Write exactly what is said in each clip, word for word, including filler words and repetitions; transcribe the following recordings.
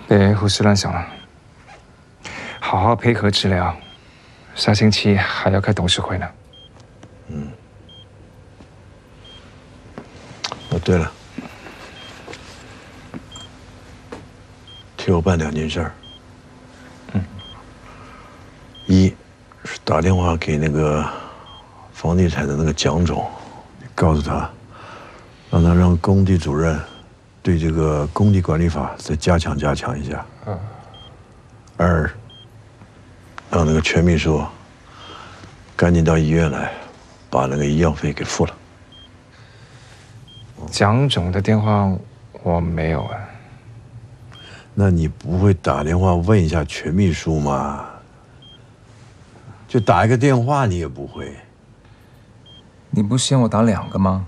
别胡思乱想了，好好配合治疗。下星期还要开董事会呢。 嗯。哦，对了，替我办两件事儿。 嗯。 一是打电话给那个房地产的那个蒋总，你告诉他，让他让工地主任对这个工地管理法再加强加强一下。嗯。二，让那个全秘书赶紧到医院来，把那个医药费给付了。 蒋总的电话我没有啊。 那你不会打电话问一下全秘书吗？就打一个电话你也不会？ 你不嫌我打两个吗？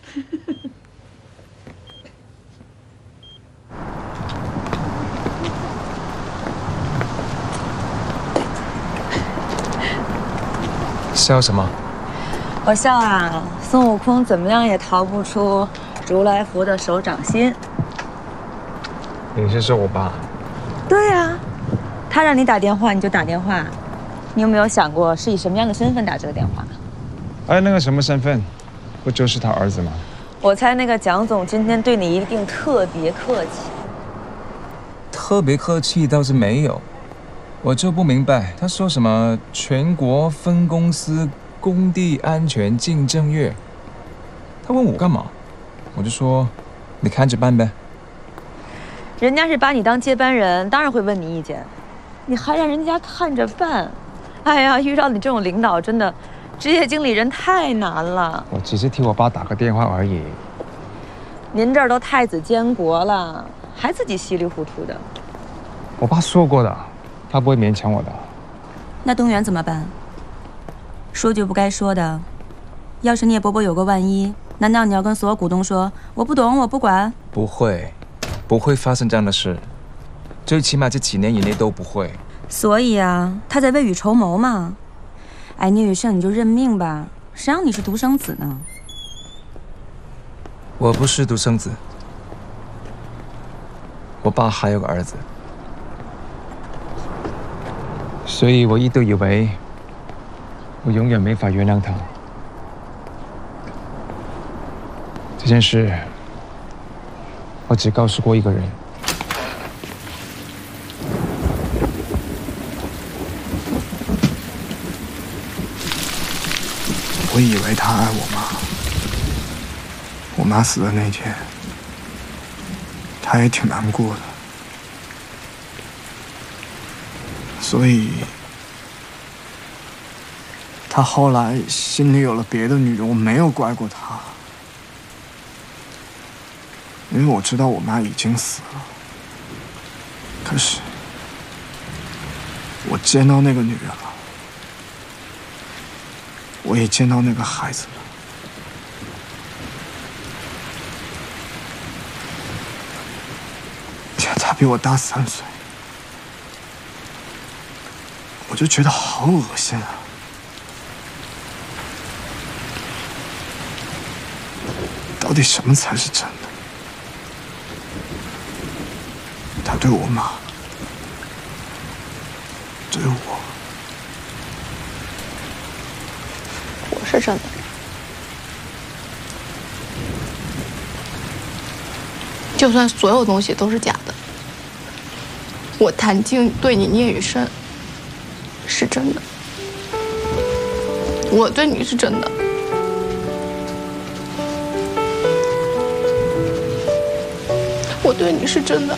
笑什么？ 我笑啊，孙悟空怎么样也逃不出如来佛的手掌心。 你是说我爸？ 对呀、啊，他让你打电话你就打电话，你有没有想过是以什么样的身份打这个电话？ 哎，那个什么身份？不就是他儿子吗？ 我猜那个蒋总今天对你一定特别客气。 特别客气倒是没有。我就不明白，他说什么全国分公司工地安全竞争月，他问我干嘛？我就说你看着办呗。 人家是把你当接班人，当然会问你意见，你还让人家看着办。哎呀，遇到你这种领导，真的，职业经理人太难了。 我只是替我爸打个电话而已。 您这儿都太子监国了，还自己稀里糊涂的。 我爸说过的。他不会勉强我的。 那东源怎么办？说句不该说的，要是聂伯伯有个万一，难道你要跟所有股东说我不懂，我不管？ 不会，不会发生这样的事，最起码这几年以内都不会。 所以啊，他在未雨绸缪嘛。哎，聂雨胜，你就认命吧，谁让你是独生子呢？ 我不是独生子，我爸还有个儿子。 所以我一度以为我永远没法原谅他。这件事我只告诉过一个人。 我以为他爱我妈，我妈死的那天，他也挺难过的。所以，他后来心里有了别的女人，我没有怪过他，因为我知道我妈已经死了。可是，我见到那个女人了，我也见到那个孩子了。他比我大三岁。我就觉得好恶心啊！到底什么才是真的？他对我妈，对我， 我是真的。就算所有东西都是假的，我谭静对你聂雨胜是真的，我对你是真的。我对你是真的。